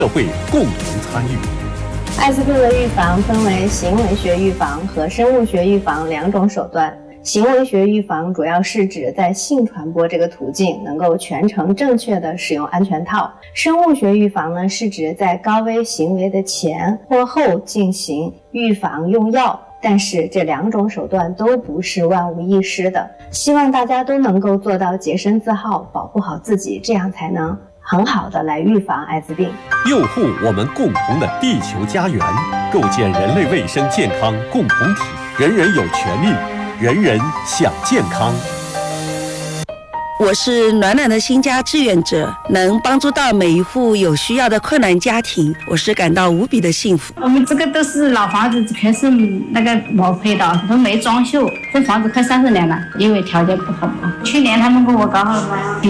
社会共同参与。 艾滋病的预防分为行为学预防和生物学预防两种手段。行为学预防主要是指在性传播这个途径能够全程正确的使用安全套。生物学预防呢，是指在高危行为的前或后进行预防用药。但是这两种手段都不是万无一失的，希望大家都能够做到洁身自好，保护好自己，这样才能很好的来预防艾滋病， 佑护我们共同的地球家园，构建人类卫生健康共同体。人人有权利，人人享健康。 我是暖暖的新家志愿者，能帮助到每一户有需要的困难家庭，我是感到无比的幸福。 我们这个都是老房子，全是那个毛坯的，都没装修。这房子快30年了，因为条件不好嘛。去年他们跟我搞好了嘛。